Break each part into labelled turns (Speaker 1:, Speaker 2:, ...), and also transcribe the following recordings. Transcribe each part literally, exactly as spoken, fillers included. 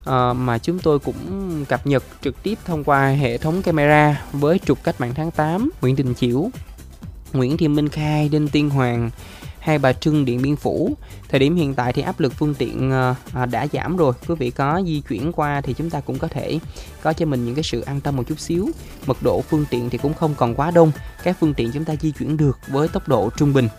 Speaker 1: Ờ, mà chúng tôi cũng cập nhật trực tiếp thông qua hệ thống camera với trục Cách mạng tháng tám, Nguyễn Đình Chiểu, Nguyễn Thị Minh Khai, Đinh Tiên Hoàng, Hai Bà Trưng, Điện Biên Phủ. Thời điểm hiện tại thì áp lực phương tiện à, đã giảm rồi. Quý vị có di chuyển qua thì chúng ta cũng có thể có cho mình những cái sự an tâm một chút xíu. Mật độ phương tiện thì cũng không còn quá đông. Các phương tiện chúng ta di chuyển được với tốc độ trung bình.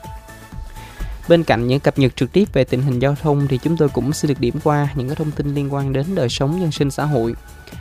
Speaker 1: Bên cạnh những cập nhật trực tiếp về tình hình giao thông thì chúng tôi cũng xin được điểm qua những cái thông tin liên quan đến đời sống dân sinh xã hội.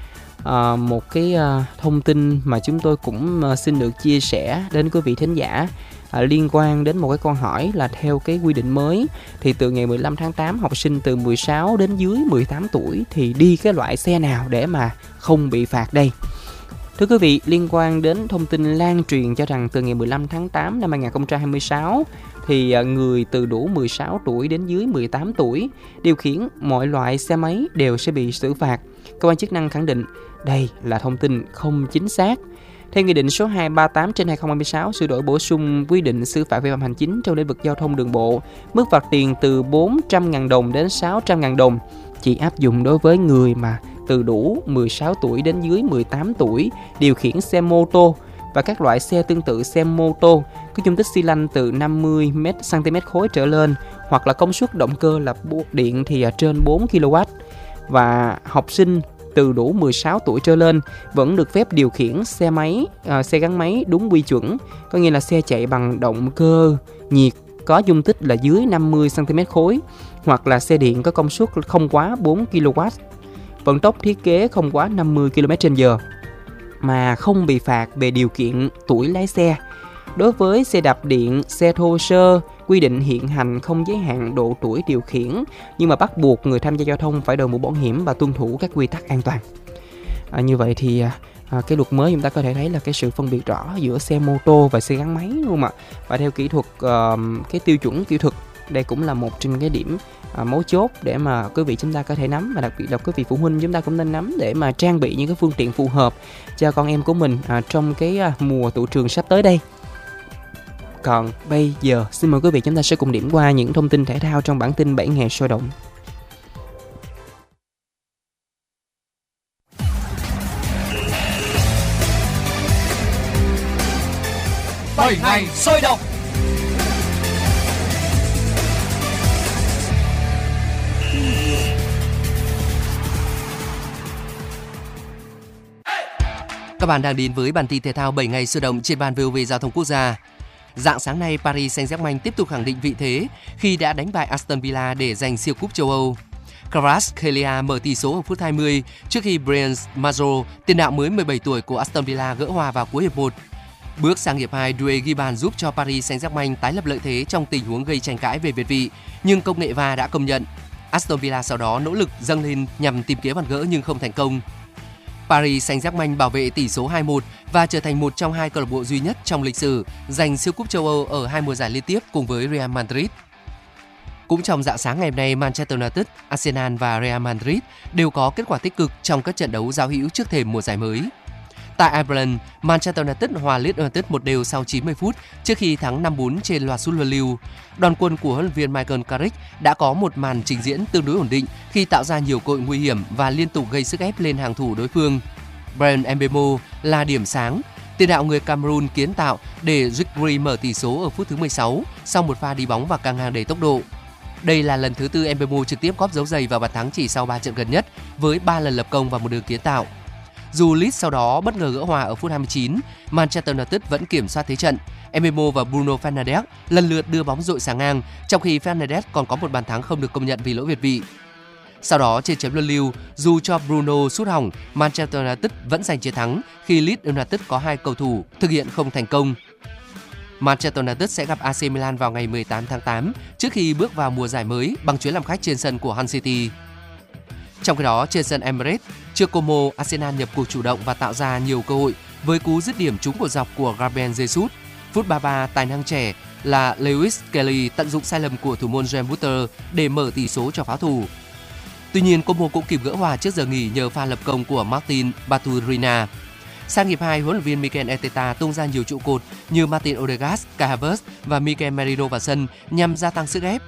Speaker 1: À, một cái à, thông tin mà chúng tôi cũng à, xin được chia sẻ đến quý vị thính giả à, liên quan đến một cái câu hỏi là theo cái quy định mới thì từ ngày mười lăm tháng tám, học sinh từ mười sáu đến dưới mười tám tuổi thì đi cái loại xe nào để mà không bị phạt đây? Thưa quý vị, liên quan đến thông tin lan truyền cho rằng từ ngày mười lăm tháng tám năm hai nghìn không trăm hai mươi sáu thì người từ đủ mười sáu tuổi đến dưới mười tám tuổi điều khiển mọi loại xe máy đều sẽ bị xử phạt. Cơ quan chức năng khẳng định đây là thông tin không chính xác. Theo Nghị định số hai trăm ba mươi tám trên hai nghìn không trăm hai mươi sáu sửa đổi bổ sung quy định xử phạt vi phạm hành chính trong lĩnh vực giao thông đường bộ, mức phạt tiền từ bốn trăm nghìn đồng đến sáu trăm nghìn đồng chỉ áp dụng đối với người mà từ đủ mười sáu tuổi đến dưới mười tám tuổi điều khiển xe mô tô và các loại xe tương tự xe mô tô có dung tích xi lanh từ năm mươi xăng ti mét khối trở lên hoặc là công suất động cơ là điện thì trên bốn ki lô oát. Và học sinh từ đủ mười sáu tuổi trở lên vẫn được phép điều khiển xe máy, à, xe gắn máy đúng quy chuẩn, có nghĩa là xe chạy bằng động cơ nhiệt có dung tích là dưới năm mươi xăng ti mét khối hoặc là xe điện có công suất không quá bốn ki lô oát, vận tốc thiết kế không quá năm mươi ki lô mét trên giờ mà không bị phạt về điều kiện tuổi lái xe. Đối với xe đạp điện, xe thô sơ, quy định hiện hành không giới hạn độ tuổi điều khiển nhưng mà bắt buộc người tham gia giao thông phải đội mũ bảo hiểm và tuân thủ các quy tắc an toàn. À, như vậy thì à, cái luật mới chúng ta có thể thấy là cái sự phân biệt rõ giữa xe mô tô và xe gắn máy, đúng không ạ? Và theo kỹ thuật, uh, cái tiêu chuẩn kỹ thuật, đây cũng là một trong cái điểm à, mấu chốt để mà quý vị chúng ta có thể nắm, và đặc biệt là quý vị phụ huynh chúng ta cũng nên nắm để mà trang bị những cái phương tiện phù hợp cho con em của mình à, trong cái à, mùa tụ trường sắp tới đây. Còn bây giờ xin mời quý vị chúng ta sẽ cùng điểm qua những thông tin thể thao trong bản tin bảy ngày sôi động.
Speaker 2: bảy ngày sôi động. Các bạn đang đến với bản tin thể thao bảy ngày sôi động trên ban vê o vê Giao thông Quốc gia. Rạng sáng nay, Paris Saint-Germain tiếp tục khẳng định vị thế khi đã đánh bại Aston Villa để giành siêu cúp châu Âu. Kvaratskhelia mở tỷ số ở phút hai mươi trước khi Bryan Mazo, tiền đạo mới mười bảy tuổi của Aston Villa gỡ hòa vào cuối hiệp một. Bước sang hiệp hai, Doué ghi bàn giúp cho Paris Saint-Germain tái lập lợi thế trong tình huống gây tranh cãi về việt vị, nhưng công nghệ vê a rờ đã công nhận. Aston Villa sau đó nỗ lực dâng lên nhằm tìm kiếm bàn gỡ nhưng không thành công. Paris Saint-Germain bảo vệ tỷ số hai một và trở thành một trong hai câu lạc bộ duy nhất trong lịch sử giành siêu cúp châu Âu ở hai mùa giải liên tiếp cùng với Real Madrid. Cũng trong rạng sáng ngày hôm nay, Manchester United, Arsenal và Real Madrid đều có kết quả tích cực trong các trận đấu giao hữu trước thềm mùa giải mới. Tại Ireland, Manchester United hòa Leeds United một đều sau chín mươi phút trước khi thắng năm bốn trên loạt sút luân lưu. Đoàn quân của huấn luyện viên Michael Carrick đã có một màn trình diễn tương đối ổn định khi tạo ra nhiều cơ hội nguy hiểm và liên tục gây sức ép lên hàng thủ đối phương. Bryan Mbeumo là điểm sáng. Tiền đạo người Cameroon kiến tạo để Ribery mở tỷ số ở phút thứ mười sáu sau một pha đi bóng và căng ngang đầy tốc độ. Đây là lần thứ tư Mbeumo trực tiếp góp dấu giày vào bàn thắng chỉ sau ba trận gần nhất với ba lần lập công và một đường kiến tạo. Dù Leeds sau đó bất ngờ gỡ hòa ở phút hai mươi chín, Manchester United vẫn kiểm soát thế trận. Mbeumo và Bruno Fernandes lần lượt đưa bóng dội sang ngang, trong khi Fernandes còn có một bàn thắng không được công nhận vì lỗi việt vị. Sau đó trên chấm luân lưu, dù cho Bruno sút hỏng, Manchester United vẫn giành chiến thắng khi Leeds United có hai cầu thủ thực hiện không thành công. Manchester United sẽ gặp a xê Milan vào ngày mười tám tháng tám trước khi bước vào mùa giải mới bằng chuyến làm khách trên sân của Hull City. Trong khi đó, trên sân Emirates, trước Como, Arsenal nhập cuộc chủ động và tạo ra nhiều cơ hội với cú dứt điểm trúng của dọc của Gabriel Jesus. Phút ba mươi ba, tài năng trẻ là Lewis Kelly tận dụng sai lầm của thủ môn Graham Potter để mở tỷ số cho pháo thủ. Tuy nhiên, Como cũng kịp gỡ hòa trước giờ nghỉ nhờ pha lập công của Martin Baturina. Sang hiệp hai, huấn luyện viên Mikel Arteta tung ra nhiều trụ cột như Martin Odegaard, Kai Havertz và Mikel Merino vào sân nhằm gia tăng sức ép.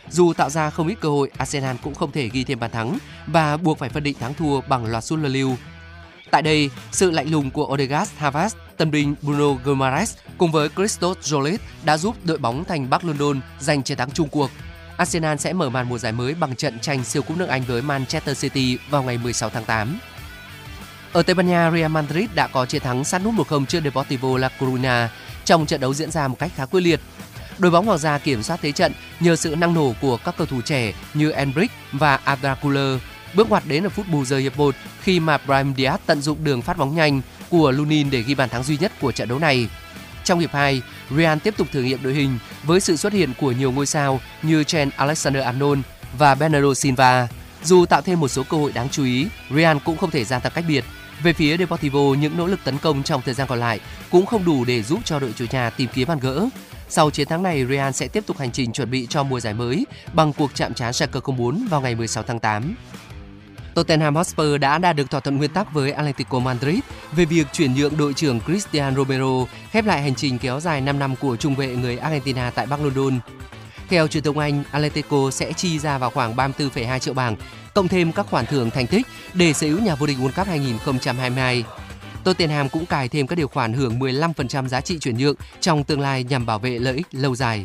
Speaker 2: Dù tạo ra không ít cơ hội, Arsenal cũng không thể ghi thêm bàn thắng và buộc phải phân định thắng thua bằng loạt sút luân lưu. Tại đây, sự lạnh lùng của Odegaard, Havertz, tân binh Bruno Guimaraes cùng với Christophe Jolis đã giúp đội bóng thành Bắc London giành chiến thắng chung cuộc. Arsenal sẽ mở màn mùa giải mới bằng trận tranh siêu cúp nước Anh với Manchester City vào ngày mười sáu tháng tám. Ở Tây Ban Nha, Real Madrid đã có chiến thắng sát nút một không trước Deportivo La Coruña trong trận đấu diễn ra một cách khá quyết liệt. Đội bóng Hoàng gia kiểm soát thế trận nhờ sự năng nổ của các cầu thủ trẻ như Endrick và Arda Güler. Bước ngoặt đến ở phút bù giờ hiệp một khi mà Brahim Diaz tận dụng đường phát bóng nhanh của Lunin để ghi bàn thắng duy nhất của trận đấu này. Trong hiệp hai, Real tiếp tục thử nghiệm đội hình với sự xuất hiện của nhiều ngôi sao như Trent Alexander-Arnold và Bernardo Silva. Dù tạo thêm một số cơ hội đáng chú ý, Real cũng không thể gia tăng cách biệt. Về phía Deportivo, những nỗ lực tấn công trong thời gian còn lại cũng không đủ để giúp cho đội chủ nhà tìm kiếm bàn gỡ. Sau chiến thắng này, Real sẽ tiếp tục hành trình chuẩn bị cho mùa giải mới bằng cuộc chạm trán Schalke không bốn vào ngày mười sáu tháng tám. Tottenham Hotspur đã đạt được thỏa thuận nguyên tắc với Atletico Madrid về việc chuyển nhượng đội trưởng Christian Romero, khép lại hành trình kéo dài năm năm của trung vệ người Argentina tại Bắc London. Theo truyền thông Anh, Atletico sẽ chi ra vào khoảng ba mươi tư phẩy hai triệu bảng, cộng thêm các khoản thưởng thành tích để sở hữu nhà vô địch World Cup hai không hai hai. Tottenham cũng cài thêm các điều khoản hưởng mười lăm phần trăm giá trị chuyển nhượng trong tương lai nhằm bảo vệ lợi ích lâu dài.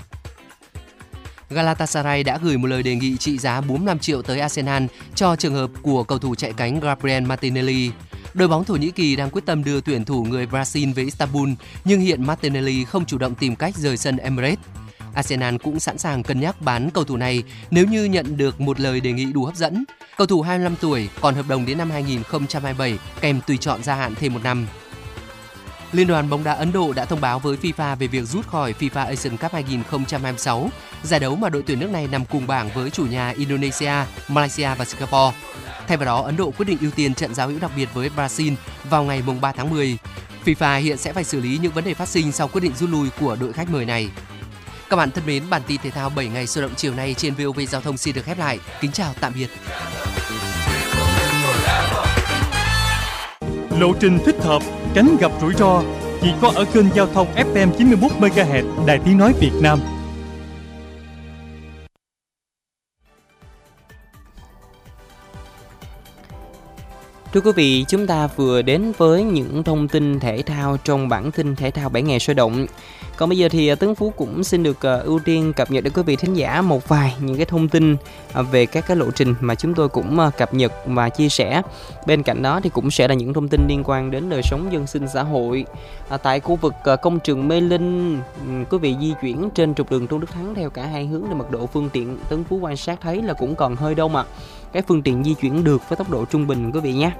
Speaker 2: Galatasaray đã gửi một lời đề nghị trị giá bốn mươi lăm triệu tới Arsenal cho trường hợp của cầu thủ chạy cánh Gabriel Martinelli. Đội bóng Thổ Nhĩ Kỳ đang quyết tâm đưa tuyển thủ người Brazil về Istanbul, nhưng hiện Martinelli không chủ động tìm cách rời sân Emirates. Arsenal cũng sẵn sàng cân nhắc bán cầu thủ này nếu như nhận được một lời đề nghị đủ hấp dẫn. Cầu thủ hai mươi lăm tuổi còn hợp đồng đến năm hai không hai bảy kèm tùy chọn gia hạn thêm một năm. Liên đoàn bóng đá Ấn Độ đã thông báo với FIFA về việc rút khỏi FIFA Asian Cup hai không hai sáu, giải đấu mà đội tuyển nước này nằm cùng bảng với chủ nhà Indonesia, Malaysia và Singapore. Thay vào đó, Ấn Độ quyết định ưu tiên trận giao hữu đặc biệt với Brazil vào ngày ba tháng mười. FIFA hiện sẽ phải xử lý những vấn đề phát sinh sau quyết định rút lui của đội khách mời này. Các bạn thân mến, bản tin thể thao bảy ngày sôi động chiều nay trên vê o vê Giao thông xin được khép lại. Kính chào tạm biệt.
Speaker 3: Lộ trình thích hợp, tránh gặp rủi ro chỉ có ở kênh giao thông ép em chín mươi mốt mê ga héc Đài Tiếng nói Việt Nam.
Speaker 1: Thưa quý vị, chúng ta vừa đến với những thông tin thể thao trong bản tin thể thao bảy ngày sôi động. Còn bây giờ thì Tấn Phú cũng xin được ưu tiên cập nhật đến quý vị thính giả một vài những cái thông tin về các cái lộ trình mà chúng tôi cũng cập nhật và chia sẻ. Bên cạnh đó thì cũng sẽ là những thông tin liên quan đến đời sống dân sinh xã hội. À, tại khu vực công trường Mê Linh, quý vị di chuyển trên trục đường Tôn Đức Thắng theo cả hai hướng thì mật độ phương tiện Tấn Phú quan sát thấy là cũng còn hơi đông ạ. À. Các phương tiện di chuyển được với tốc độ trung bình quý vị nhé.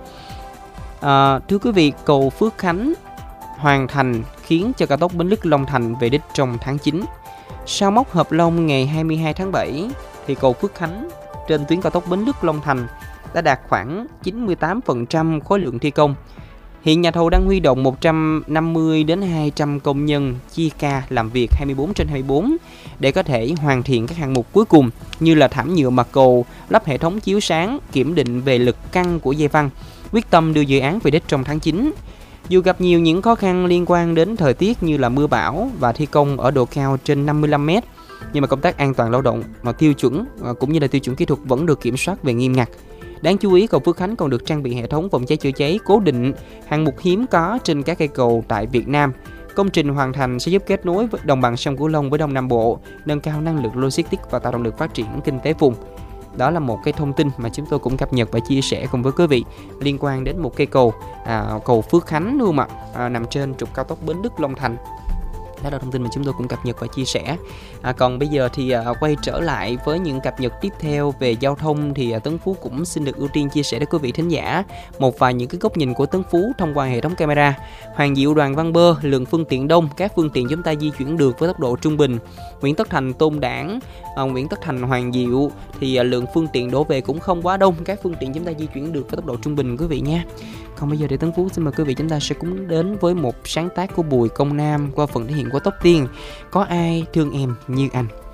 Speaker 1: À, thưa quý vị, cầu Phước Khánh hoàn thành khiến cho cao tốc Bến Lức Long Thành về đích trong tháng chín. Sau mốc hợp long ngày hai mươi hai tháng bảy thì cầu Phước Khánh trên tuyến cao tốc Bến Lức Long Thành đã đạt khoảng chín mươi tám phần trăm khối lượng thi công. Hiện nhà thầu đang huy động một trăm năm mươi đến hai trăm công nhân chia ca làm việc hai mươi bốn trên hai mươi bốn để có thể hoàn thiện các hạng mục cuối cùng như là thảm nhựa mặt cầu, lắp hệ thống chiếu sáng, kiểm định về lực căng của dây văng, quyết tâm đưa dự án về đích trong tháng chín. Dù gặp nhiều những khó khăn liên quan đến thời tiết như là mưa bão và thi công ở độ cao trên năm mươi lăm mét, nhưng mà công tác an toàn lao động mà tiêu chuẩn cũng như là tiêu chuẩn kỹ thuật vẫn được kiểm soát về nghiêm ngặt. Đáng chú ý, cầu Phước Khánh còn được trang bị hệ thống phòng cháy chữa cháy cố định, hạng mục hiếm có trên các cây cầu tại Việt Nam. Công trình hoàn thành sẽ giúp kết nối với đồng bằng sông Cửu Long với Đông Nam Bộ, nâng cao năng lực logistics và tạo động lực phát triển kinh tế vùng. Đó là một cái thông tin mà chúng tôi cũng cập nhật và chia sẻ cùng với quý vị liên quan đến một cây cầu, à, cầu Phước Khánh luôn mà à, nằm trên trục cao tốc Bến Lức Long Thành. Đó là thông tin mà chúng tôi cũng cập nhật và chia sẻ. À, còn bây giờ thì à, quay trở lại với những cập nhật tiếp theo về giao thông thì à, Tấn Phú cũng xin được ưu tiên chia sẻ đến quý vị thính giả một vài những cái góc nhìn của Tấn Phú thông qua hệ thống camera. Hoàng Diệu, Đoàn Văn Bơ, lượng phương tiện đông, các phương tiện chúng ta di chuyển được với tốc độ trung bình. Nguyễn Tất Thành, Tôn Đảng, à, Nguyễn Tất Thành, Hoàng Diệu thì à, lượng phương tiện đổ về cũng không quá đông, các phương tiện chúng ta di chuyển được với tốc độ trung bình quý vị nha. Còn bây giờ thì Tấn Phú xin mời quý vị chúng ta sẽ cùng đến với một sáng tác của Bùi Công Nam qua phần thể hiện của Tóc Tiên, Có Ai Thương Em Như Anh.